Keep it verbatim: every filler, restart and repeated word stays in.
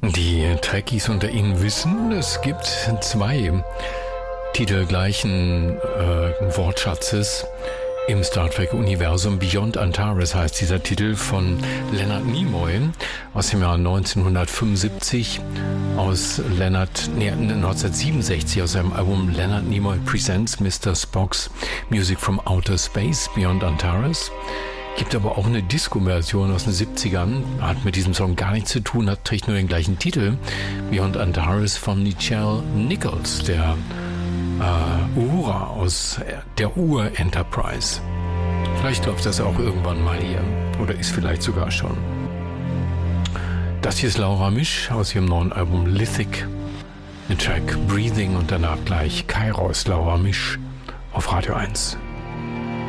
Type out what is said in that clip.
Die Trekkies unter Ihnen wissen, es gibt zwei Titel gleichen äh, Wortschatzes im Star Trek-Universum. Beyond Antares heißt dieser Titel von Leonard Nimoy aus dem Jahr neunzehnhundertfünfundsiebzig, aus Leonard, nee, neunzehnhundertsiebenundsechzig, aus seinem Album Leonard Nimoy Presents Mister Spock's Music from Outer Space, Beyond Antares. Gibt aber auch eine Disco-Version aus den siebzigern, hat mit diesem Song gar nichts zu tun, hat, trägt nur den gleichen Titel, Beyond Antares von Nichelle Nichols, der äh, Uhura aus der Ur-Enterprise. Vielleicht läuft das auch irgendwann mal hier, oder ist vielleicht sogar schon. Das hier ist Laura Misch aus ihrem neuen Album Lithic, den Track Breathing und danach gleich Kairos, Laura Misch auf Radio eins.